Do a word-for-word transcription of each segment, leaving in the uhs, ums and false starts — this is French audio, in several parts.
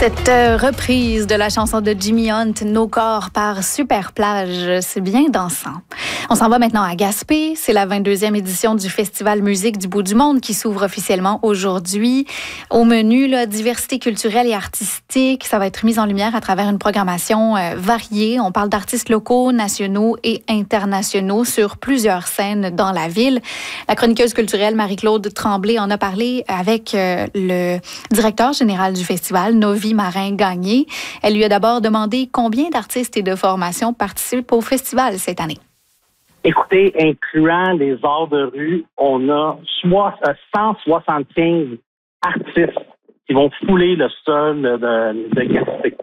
Cette euh, reprise de la chanson de Jimmy Hunt, Nos corps par Super Plage, c'est bien dansant. On s'en va maintenant à Gaspé. C'est la vingt-deuxième édition du Festival Musique du bout du monde qui s'ouvre officiellement aujourd'hui. Au menu, là, diversité culturelle et artistique. Ça va être mis en lumière à travers une programmation euh, variée. On parle d'artistes locaux, nationaux et internationaux sur plusieurs scènes dans la ville. La chroniqueuse culturelle Marie-Claude Tremblay en a parlé avec euh, le directeur général du festival, Novi Marin-Gagné. Elle lui a d'abord demandé combien d'artistes et de formations participent au festival cette année. Écoutez, incluant les arts de rue, on a cent soixante-quinze artistes qui vont fouler le sol de, de Gaspé.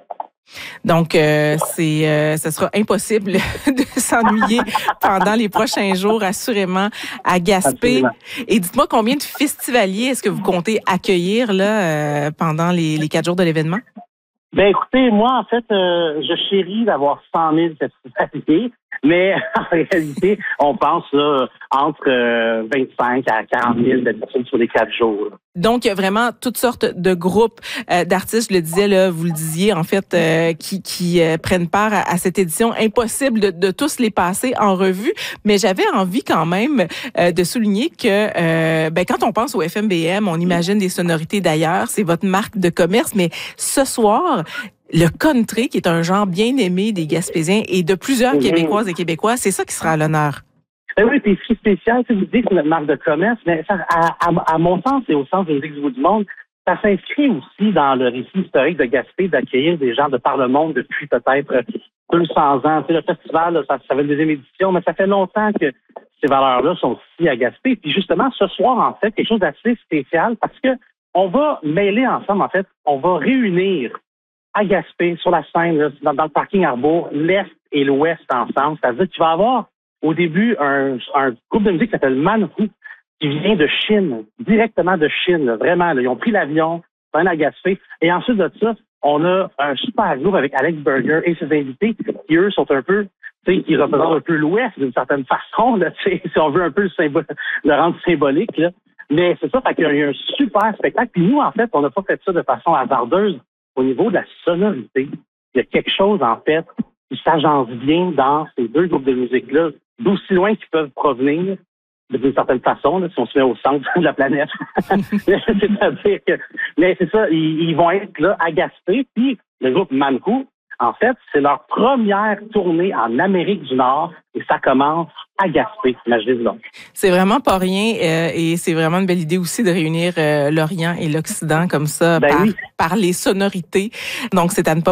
Donc, euh, c'est, euh, ce sera impossible de s'ennuyer pendant les prochains jours, assurément, à Gaspé. Absolument. Et dites-moi, combien de festivaliers est-ce que vous comptez accueillir là euh, pendant les, les quatre jours de l'événement? Ben, écoutez, moi, en fait, euh, je chéris d'avoir cent mille festivaliers, mais en réalité, on pense là, entre euh, vingt-cinq à quarante mille d'habitude sur les quatre jours. Là. Donc, il y a vraiment toutes sortes de groupes euh, d'artistes, je le disais, là, vous le disiez, en fait, euh, qui, qui euh, prennent part à, à cette édition. Impossible de, de tous les passer en revue, mais j'avais envie quand même euh, de souligner que euh, ben, quand on pense au F M B M, on imagine des sonorités d'ailleurs, c'est votre marque de commerce, mais ce soir, le country, qui est un genre bien aimé des Gaspésiens et de plusieurs mm-hmm. Québécoises et Québécois, c'est ça qui sera à l'honneur. Ben oui, puis ce qui est spécial, tu vous dites que c'est notre marque de commerce, mais ça, à, à, à mon sens et au sens de musique du bout du monde, ça s'inscrit aussi dans le récit historique de Gaspé d'accueillir des gens de par le monde depuis peut-être deux cents ans. Tu sais, le festival, là, ça, ça fait une deuxième édition, mais ça fait longtemps que ces valeurs-là sont ici à Gaspé. Puis justement, ce soir, en fait, quelque chose d'assez spécial parce que on va mêler ensemble, en fait, on va réunir à Gaspé, sur la scène, là, dans, dans le parking Arbour, l'Est et l'Ouest ensemble. C'est-à-dire qu'il va y avoir au début un, un groupe de musique qui s'appelle Manhu, qui vient de Chine, directement de Chine, là, vraiment. Là, ils ont pris l'avion, sont à Gaspé. Et ensuite de ça, on a un super groupe avec Alex Berger et ses invités, qui eux sont un peu, tu sais, qui représentent un peu l'Ouest d'une certaine façon, là, tu sais, si on veut un peu le, symbole, le rendre symbolique, là. Mais c'est ça, fait qu'il y a un super spectacle. Puis nous, en fait, on n'a pas fait ça de façon hasardeuse. Au niveau de la sonorité, il y a quelque chose, en fait, qui s'agence bien dans ces deux groupes de musique-là, d'aussi loin qu'ils peuvent provenir, d'une certaine façon, là, si on se met au centre de la planète. C'est-à-dire que, mais c'est ça, ils, ils vont être là à Gaspé, puis le groupe Manhu, en fait, c'est leur première tournée en Amérique du Nord et ça commence à Gaspé, imaginez-vous donc. C'est vraiment pas rien euh, et c'est vraiment une belle idée aussi de réunir euh, l'Orient et l'Occident comme ça ben par, oui. par les sonorités. Donc, c'est à ne pas